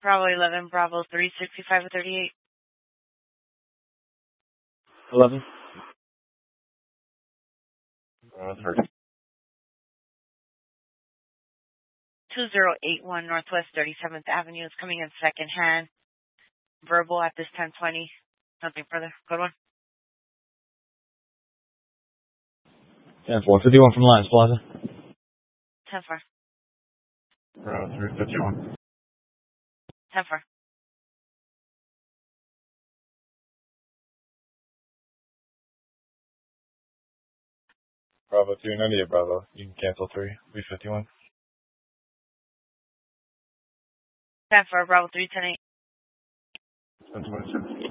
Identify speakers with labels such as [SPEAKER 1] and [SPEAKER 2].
[SPEAKER 1] Bravo 11, Bravo 365 with 38.
[SPEAKER 2] 11.
[SPEAKER 1] 2081 Northwest 37th Avenue is coming in second hand. Verbal at this 1020. Nothing further. Good one.
[SPEAKER 2] 10-4. 51 from Lions Plaza.
[SPEAKER 1] 10-4.
[SPEAKER 3] Bravo 351.
[SPEAKER 1] 10-4.
[SPEAKER 3] Bravo 298, Bravo. You can cancel 3. Be 51.
[SPEAKER 1] 10-4, Bravo 310-8.
[SPEAKER 3] 10-27.